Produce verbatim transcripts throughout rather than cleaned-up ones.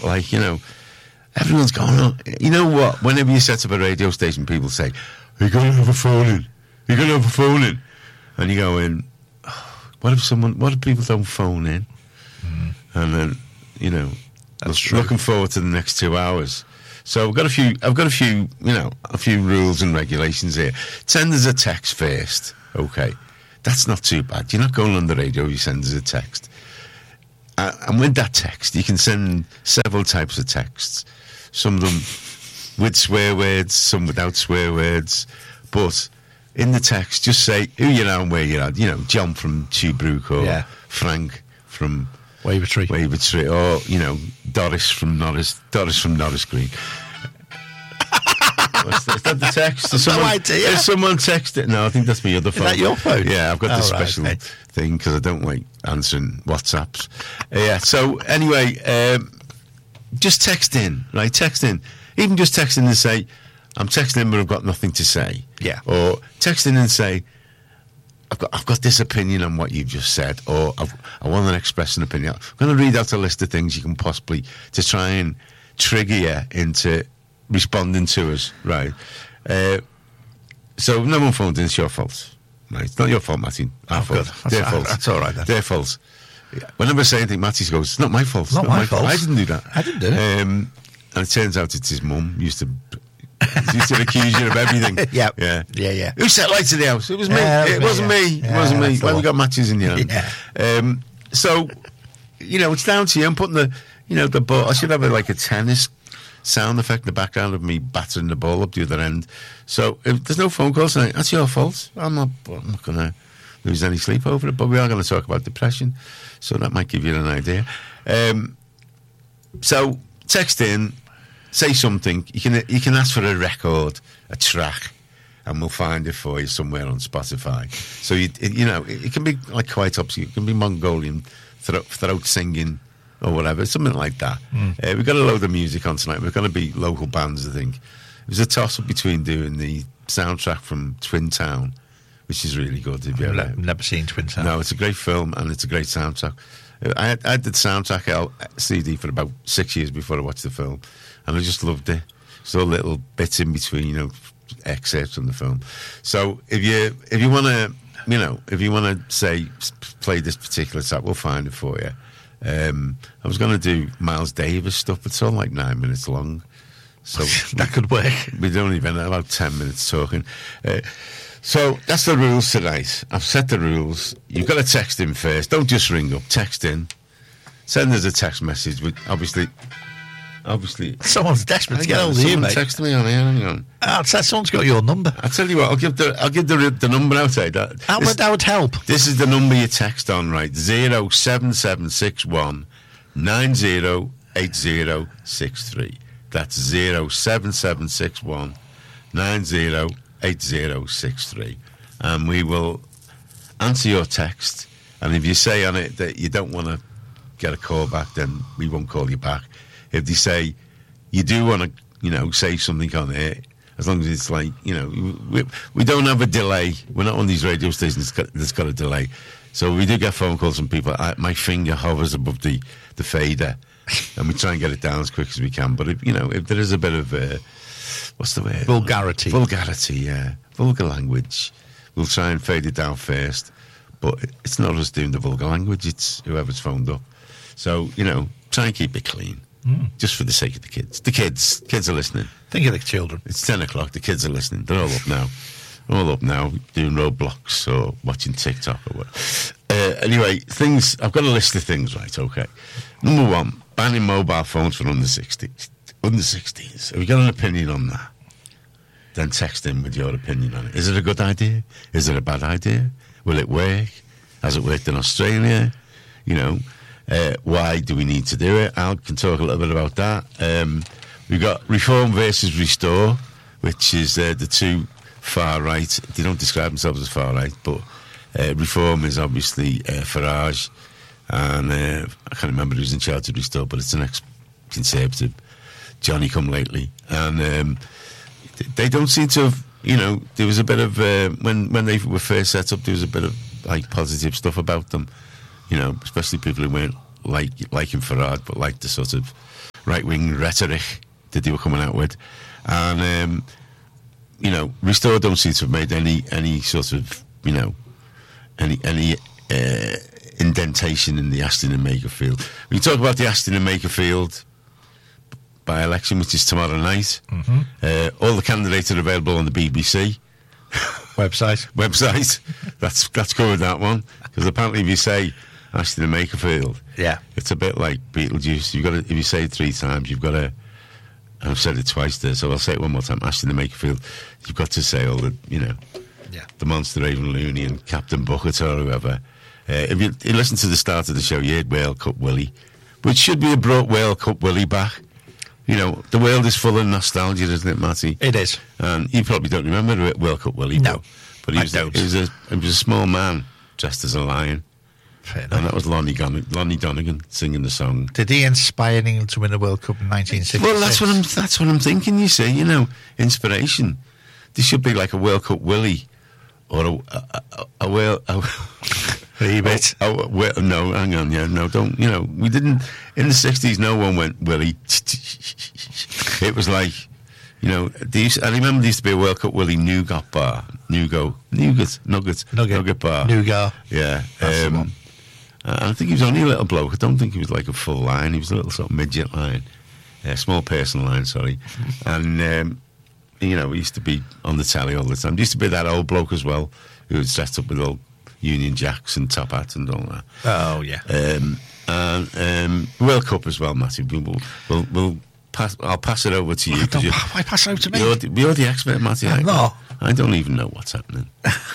But, like, you know, everyone's going on. You know what? Whenever you set up a radio station, people say, are you going to have a phone in? Are you going to have a phone in? And you go in, oh, what if someone, what if people don't phone in? Mm. And then, you know, That's looking true. forward to the next two hours. So I've got a few, I've got a few, you know, a few rules and regulations here. Send us a text first. Okay. That's not too bad. You're not going on the radio, you send us a text. Uh, and with that text, you can send several types of texts. Some of them with swear words, some without swear words. But in the text, just say who you are and where you're at. You know, John from Tuebrook or yeah. Frank from Wavertree. Wavertree, or, you know, Doris from Norris, Doris from Norris Green. What's that? Is that the text? Is someone, no idea. Is someone texted? No, I think that's my other phone. Is that your phone? Yeah, I've got oh, this right, special okay. thing because I don't like answering WhatsApps. Uh, yeah, so anyway, um, just text in, right? Text in. Even just text in and say, I'm texting but I've got nothing to say. Yeah. Or text in and say, I've got I've got this opinion on what you've just said, or I've, I want to express an opinion. I'm going to read out a list of things you can possibly, to try and trigger you into responding to us, right? Uh, so no one phoned in, it's your fault, right? It's not your fault, Matty. Our oh, fault. good. That's, Their fault. That's all right then. Their fault. Whenever I say anything, Matty goes, it's not my fault. It's not, not my, my fault. fault. I didn't do that. I didn't do it. Um, and it turns out it's his mum. Used to used to accuse you of everything. yeah. Yeah. Yeah, yeah. Who set light to the house? It was me. Yeah, it, it was wasn't me, me. yeah. It Yeah, wasn't me. that's Why the we got matches in your hand? Yeah. Um, so, you know, it's down to you. I'm putting the, you know, the ball. I should have a, like a tennis sound effect in the background of me battering the ball up the other end. So if there's no phone calls tonight, that's your fault. I'm not, I'm not going to lose any sleep over it, but we are going to talk about depression. So that might give you an idea. Um, so text in, say something. You can you can ask for a record, a track, and we'll find it for you somewhere on Spotify. So you it, you know it, it can be like quite obscure. It can be Mongolian throat, throat singing or whatever, something like that. Mm. Uh, we've got a load of music on tonight. We're going to be local bands, I think. It was a toss up between doing the soundtrack from Twin Town, which is really good. Have you I've ever, never seen Twin Town. No, it's a great film and it's a great soundtrack. I had, I had the soundtrack L- C D for about six years before I watched the film, and I just loved it. So little bits in between, you know, excerpts from the film. So if you if you want to, you know, if you want to say play this particular track, we'll find it for you. Um, I was going to do Miles Davis stuff, but it's all like nine minutes long, so that could work. We'd only been about ten minutes talking. Uh, So that's the rules tonight. I've set the rules. You've got to text in first. Don't just ring up. Text in. Send us a text message with obviously, obviously. Someone's desperate to get hold of you, mate. Text me on here. Hang on. Oh, someone's got your number. I tell you what. I'll give the I'll give the the number out. That that would, that would help. This is the number you text on, right? Zero seven seven six one nine zero eight zero six three. That's zero seven seven six one nine zero. eight zero six three, and we will answer your text. And if you say on it that you don't want to get a call back, then we won't call you back. If they say you do want to, you know, say something on it, as long as it's like, you know, we, we don't have a delay. We're not on these radio stations that's got a delay. So we do get phone calls from people. I, my finger hovers above the, the fader, and we try and get it down as quick as we can. But if, you know, if there is a bit of uh, what's the word? Vulgarity. Vulgarity, yeah. Vulgar language. We'll try and fade it down first. But it's not us doing the vulgar language, it's whoever's phoned up. So, you know, try and keep it clean. Mm. Just for the sake of the kids. The kids. Kids are listening. Think of the children. It's ten o'clock. The kids are listening. They're all up now. All up now doing Roblox or watching TikTok or what. Uh, anyway, things... I've got a list of things, right, okay. Number one, banning mobile phones for under sixteens. Under sixteens. Have you got an opinion on that? Then text in with your opinion on it. Is it a good idea? Is it a bad idea? Will it work? Has it worked in Australia? You know, uh, why do we need to do it? Al can talk a little bit about that. Um, we've got Reform versus Restore, which is uh, the two far right. They don't describe themselves as far right, but uh, Reform is obviously uh, Farage, and uh, I can't remember who's in charge of Restore, but it's an ex-Conservative, Johnny come lately, and um, they don't seem to have, you know, there was a bit of, uh, when, when they were first set up, there was a bit of, like, positive stuff about them, you know, especially people who weren't like liking Farage, but liked the sort of right-wing rhetoric that they were coming out with. And, um, you know, Restore don't seem to have made any, any sort of, you know, any any uh, indentation in the Aston and Makerfield. We talk about the Aston and Makerfield by-election, which is tomorrow night. Mm-hmm. Uh, all the candidates are available on the B B C website. Website. That's that's covered, that one. Because apparently if you say Aston and Makerfield, yeah, it's a bit like Beetlejuice. You've got to, if you say it three times, you've got to, I've said it twice there, so I'll say it one more time, Aston and Makerfield, you've got to say all the, you know, yeah, the Monster Raven Looney and Captain Bucket or whoever. Uh, if you, you listen to the start of the show, you heard World Cup Willie, which should be have brought World Cup Willie back. You know, the world is full of nostalgia, isn't it, Matty? It is. And you probably don't remember World Cup Willie. No, but, but he I was, don't. He was, a, he was a small man dressed as a lion. Fair And enough. that was Lonnie, Gon- Lonnie Donegan singing the song. Did he inspire England to win the World Cup in nineteen sixty-six? Well, that's what I'm. That's what I'm thinking. You see, you know, inspiration. This should be like a World Cup Willie, or a a, a, a World. A, a bit. A, a, well, no, hang on, yeah, no, don't. You know, we didn't in the sixties. No one went Willie. It was like, you know, these. I remember there used to be a World Cup Willie nougat bar, nougat, nougat, nugget, Nugget. nugget bar, Nougat. Yeah. That's the Um, one. I think he was only a little bloke. I don't think he was like a full lion. He was a little sort of midget lion, a small person lion, sorry. And um, you know, he used to be on the telly all the time. There used to be that old bloke as well who was dressed up with all Union Jacks and top hat and all that. Oh yeah. Um, and um, World Cup as well, Matthew. We'll, we'll, we'll pass. I'll pass it over to you. Why, 'cause you- why pass it over to me? You're, the- you're the expert, Matthew. I'm I, not. I don't even know what's happening.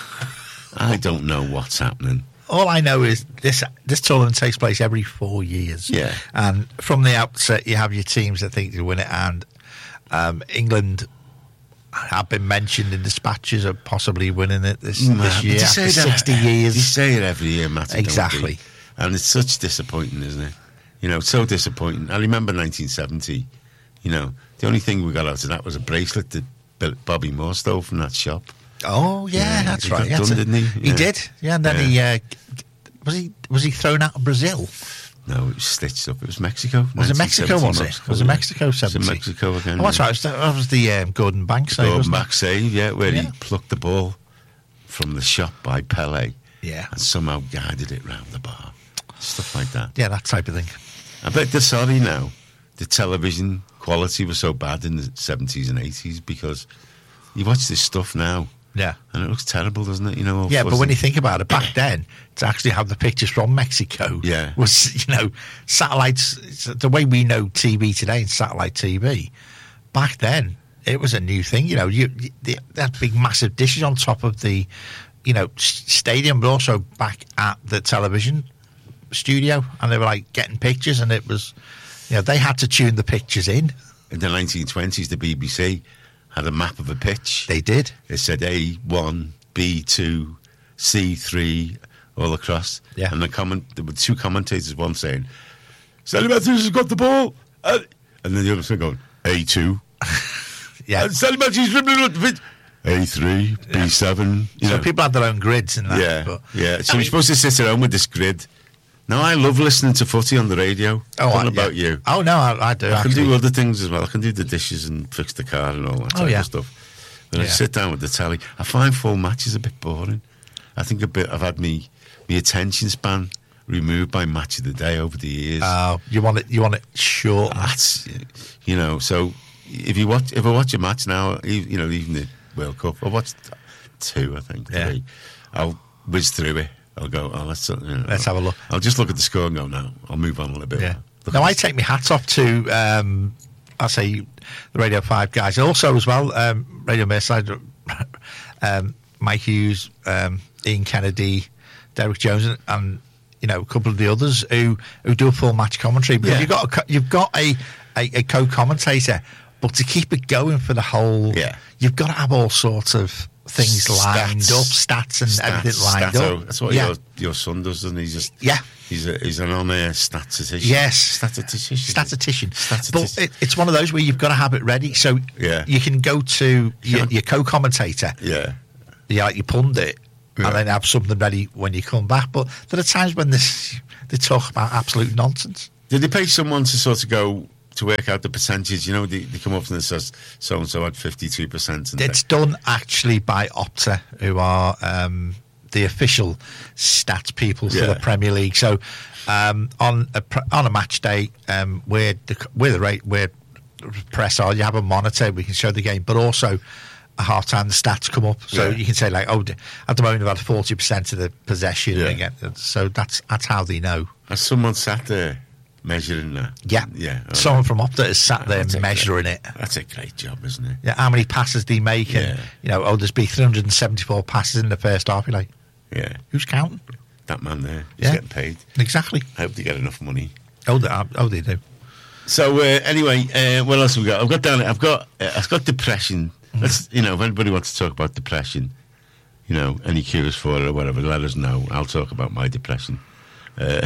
I don't know what's happening. All I know is this this tournament takes place every four years. Yeah. And from the outset, you have your teams that think they win it, and um, England have been mentioned in dispatches of possibly winning it this, Man, this but year you after say that- sixty You years. say it every year, Matty. don't Exactly. you? And it's such disappointing, isn't it? You know, it's so disappointing. I remember nineteen seventy, you know, the only thing we got out of that was a bracelet that Bill- Bobby Moore stole from that shop. Oh yeah, Yeah, that's he right. got Yeah, done, so- didn't he? He Yeah. did. Yeah, and then he uh, was he was he thrown out of Brazil? No, it was stitched up. It was Mexico. Was it Mexico? Was it? Mexico, Was it yeah. Mexico It was in seventy? Mexico again. Oh, that's yeah. right. That was the um, Gordon Banks save, Gordon wasn't it? back save, yeah, where he Yeah. plucked the ball from the shop by Pele Yeah, and somehow guided it round the bar. Stuff like that. yeah, that type of thing. I bet they're sorry now. The television quality was so bad in the seventies and eighties because you watch this stuff now Yeah. and it looks terrible, doesn't it? You know, all Yeah, but fuzzy. when you think about it, back then, to actually have the pictures from Mexico Yeah. was, you know, satellites, it's the way we know T V today and satellite T V, back then, it was a new thing. You know, you, you they had big, massive dishes on top of the, you know, s- stadium, but also back at the television studio, and they were like getting pictures, and it was, you know, they had to tune the pictures in. in the nineteen twenties, the B B C had a map of a pitch. They did. It said A one, B two, C three, all across. Yeah. And the comment, there were two commentators, one saying, Sally Matthews has got the ball. Uh, and then the other one going, A two. Yeah. And Sally Matthews dribbling up the pitch. A three, B seven. You So know. people had their own grids and that. Yeah, but, yeah. So I we're mean- supposed to sit at home with this grid. Now, I love listening to footy on the radio. Oh, I don't I- know about yeah. you. Oh, no, I, I do. I can actually. do other things as well. I can do the dishes and fix the car and all that Oh, type yeah. of stuff. But I Yeah. sit down with the telly. I find full matches a bit boring. I think a bit. I've had me my attention span removed by Match of the Day over the years. Oh, you want it? You want it short? That's, you know. So if you watch, if I watch a match now, e- you know, even the World Cup, I watched two, I think. Yeah. Three. I'll whiz through it. I'll go. Oh, let's you know, Let's have a look. I'll just look at the score and go. No, I'll move on a little bit. Yeah. Look Now at I this. take my hat off to, um, I say, the Radio Five guys. Also, as well, um, Radio Merseyside, um, Mike Hughes, um, Ian Kennedy, Derek Jones, and, and you know a couple of the others who who do a full match commentary. Because Yeah. you've got a, co- you've got a, a, a co-commentator, but to keep it going for the whole, Yeah. you've got to have all sorts of things lined Stats. up, stats and Stats, everything lined stato. up. That's what yeah. your your son does, doesn't he? He's just Yeah. He's a he's an on-air statistician. Yes. statistician. Statistician. Statistician. But it, it's one of those where you've got to have it ready. So Yeah. you can go to your, can't- your co-commentator, Yeah, you like your pundit, Yeah. and then have something ready when you come back. But there are times when this, they talk about absolute nonsense. did they pay someone to sort of go to work out the percentage. You know, they, they come up and it says so and so had fifty-two percent. It's done actually by Opta, who are um, the official stats people for Yeah. the Premier League. So um, on a pre- on a match day, um, we're the, we're the rate we're press on. You have a monitor, we can show the game, but also at half time the stats come up, so Yeah. you can say like, oh, at the moment we've had forty percent of the possession. Yeah. Again, so that's that's how they know. Has someone sat there measuring that? Yeah, Yeah. all Someone right. from Opta has sat there That's a measuring great- it. That's a great job, isn't it? Yeah, how many passes they make, and Yeah. you know, oh, there's been three hundred seventy-four passes in the first half. You're like, Yeah. who's counting? That man there, he's Yeah. getting paid. Exactly. I hope they get enough money. Oh, they, oh, they do. So uh, anyway, uh, what else have we got? I've got down. I've got. Uh, I've got depression. Let's, you know, if anybody wants to talk about depression, you know, any cures for it or whatever, let us know. I'll talk about my depression. Uh,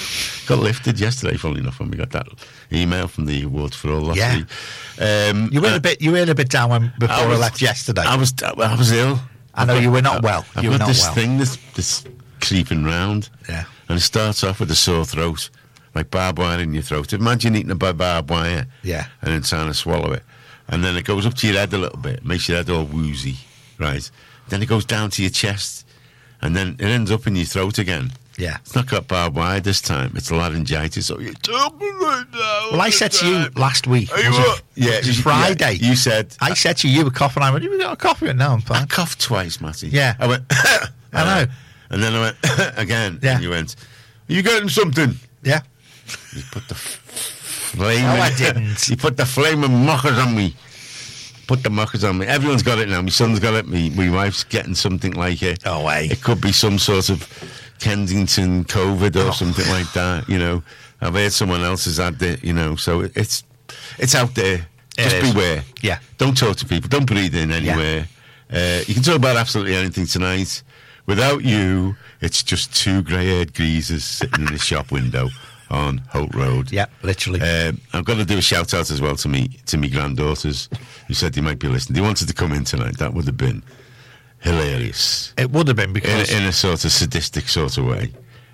got lifted yesterday, funnily enough, when we got that email from the Awards for All last Yeah. week. Um, You were uh, a bit. You were a bit down when, before I, was- left yesterday. I was. I was ill. I know I've you got- were not well. I've You were got not this well. thing that's, that's creeping round. Yeah. And it starts off with a sore throat, like barbed wire in your throat. Imagine eating a bar- barbed wire. Yeah. And then trying to swallow it. And then it goes up to your head a little bit, makes your head all woozy, right? Then it goes down to your chest, and then it ends up in your throat again. Yeah. It's not got barbed wire this time. It's laryngitis. So you're talking right now. Well, I said to you last week. Are you was what? it, Yeah, it was you- Friday. yeah, you said I said to you, you were coughing. I went, you got a coffee? And now I'm I fine. coughed twice, Matty. Yeah. I went. I know. And then I went again. Yeah. And you went. Are you getting something? Yeah. You put the f- flame. No, in- I didn't. You put the flame and mockers on me. Put the mockers on me. Everyone's got it now. My son's got it. Me, my wife's getting something like it. Oh, way. It could be some sort of Kensington COVID or Oh. something like that. You know, I've heard someone else has had it. You know, so it- it's it's out there. It Just is. beware. Yeah. Don't talk to people. Don't breathe in anywhere. Uh, you can talk about absolutely anything tonight. Without you, it's just two grey-haired greasers sitting in the shop window on Holt Road. Yeah, literally. Um, I've got to do a shout out as well to me to me granddaughters who said they might be listening. They wanted to come in tonight. That would have been hilarious it would have been in, because. a- in a sort of sadistic sort of way.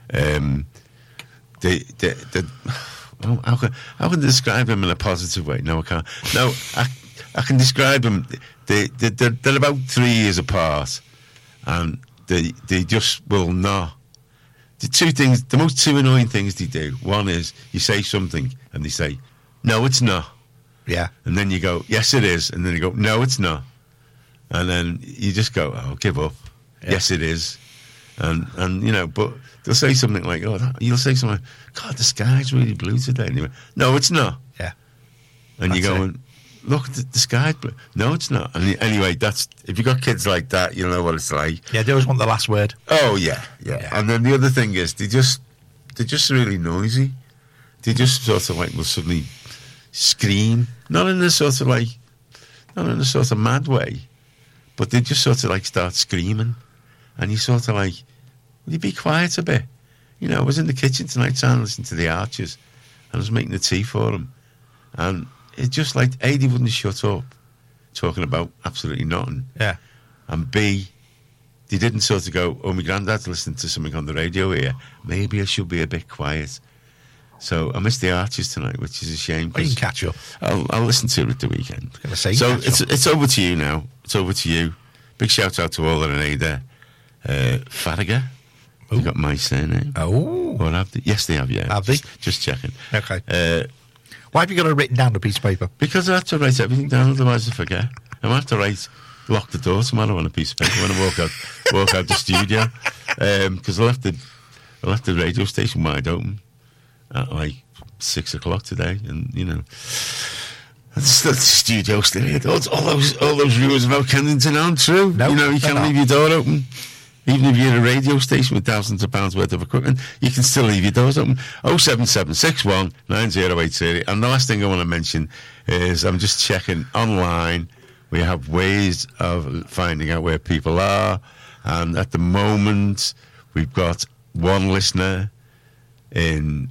Um, they, they, they, oh, how can how can I describe them in a positive way? No, I can't. No, I I can describe them. They, they they're, they're about three years apart, and they they just will not. The two things, the most two annoying things they do. One is you say something and they say, "No, it's not," yeah. and then you go, "Yes, it is," and then you go, "No, it's not," and then you just go, "Oh, give up." Yeah. Yes, it is, and and you know, but they'll say something like, "Oh," that, you'll say something, "God, the sky's really blue today," and you go, "No, it's not," Yeah. and That's you go, it. and, "Look, the, the sky's blue." No, it's not. And you- anyway, that's if you got kids like that, you'll know what it's like. Yeah, they always want the last word. Oh yeah, yeah, Yeah. And then the other thing is they just they're just really noisy. They just sort of like will suddenly scream, not in a sort of like, not in a sort of mad way, but they just sort of like start screaming, and you sort of like, will you be quiet a bit? You know, I was in the kitchen tonight trying to listen to the Archers, and I was making the tea for them, and it's just like A, they wouldn't shut up, talking about absolutely nothing. Yeah. And B, they didn't sort of go, oh, my granddad's listening to something on the radio here. Maybe I should be a bit quiet. So I missed the Archers tonight, which is a shame. Well, you 'cause can catch up. I'll, I'll listen to it at the weekend. gonna say, so catch it's up. it's over to you now. It's over to you. Big shout out to all that are in there. Uh, Farragher. You got my surname. Oh. Or have they? Yes, they have, yeah. Have they? Just, just checking. Okay. Uh, Why have you got it written down on a piece of paper? because I have to write everything down, otherwise I forget. I might have to write, lock the door tomorrow on a piece of paper when I walk out, walk out the studio. Because I left the, I left the radio station wide open at like six o'clock today, and you know, that's the studio still here. All, all those, all those rumours about Kensington aren't true. No, you know, you they're can't not. leave your door open. Even if you're in a radio station with thousands of pounds worth of equipment, you can still leave your doors open. oh seven seven six one nine oh eight oh. And the last thing I want to mention is I'm just checking online. We have ways of finding out where people are. And at the moment, we've got one listener in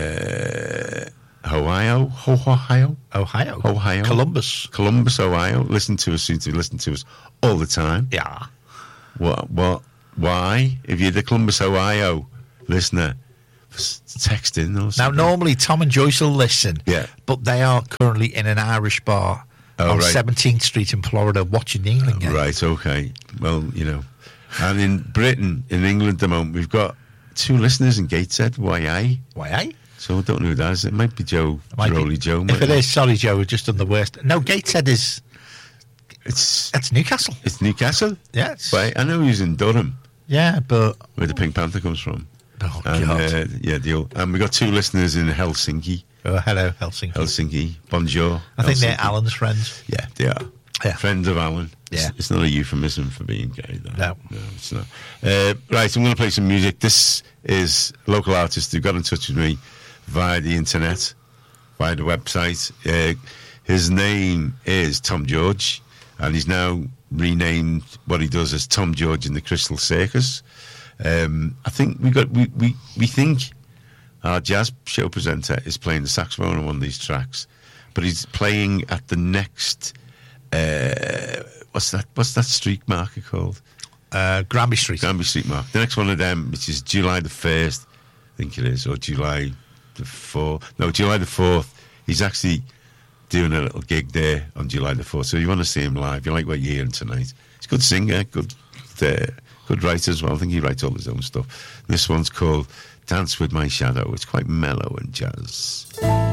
uh, Ohio. Ohio? Ohio. Ohio. Columbus. Columbus, Ohio. Listen to us, seem to listen to us all the time. Yeah. What? What? Why? If you're the Columbus, Ohio listener, texting or Now, something. normally Tom and Joyce will listen, Yeah. but they are currently in an Irish bar Oh, on right. seventeenth Street in Florida watching the England game. Right, okay. Well, you know. And in Britain, in England at the moment, we've got two listeners in Gateshead, Y I. Why, eh? So I don't know who that is. It might be Joe, Might be- Rolly Joe. If might it is, sorry, Joe, we've just done the worst. No, Gateshead is It's, that's Newcastle. it's Newcastle. Yeah, it's, Right, I know he's in Durham, yeah, but where the Pink Panther comes from. oh And, god. uh, yeah, the old, and we've got two listeners in Helsinki. Oh, hello, Helsinki. Helsinki. Bonjour. I think they're Helsinki. Alan's friends. Yeah, they are. Yeah. Friends of Alan. It's- Yeah. It's, not a euphemism for being gay, though. No. No, it's not. Uh, right, I'm going to play some music. This is a local artist who got in touch with me via the internet, via the website. Uh, his name is Tom George, and he's now renamed what he does as Tom George in the Crystal Circus. Um, I think we got we, we, we think our jazz show presenter is playing the saxophone on one of these tracks, but he's playing at the next uh, what's that what's that street market called? Uh, Granby Street. Granby Street Market. The next one of them, which is July the first, I think it is, or July the fourth. No, July the fourth. He's actually doing a little gig there on July the fourth. So you want to see him live, you like what you're hearing tonight. He's a good singer, good uh, good writer as well. I think he writes all his own stuff. This one's called Dance With My Shadow. It's quite mellow and jazz.